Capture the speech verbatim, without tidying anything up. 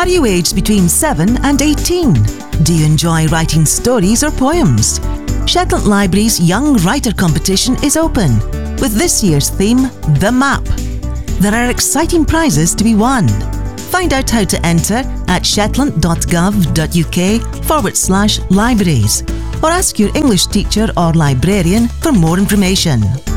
Are you aged between seven and eighteen? Do you enjoy writing stories or poems? Shetland Library's Young Writer Competition is open, with this year's theme, The Map. There are exciting prizes to be won. Find out how to enter at shetland.gov.uk forward slash libraries, or ask your English teacher or librarian for more information.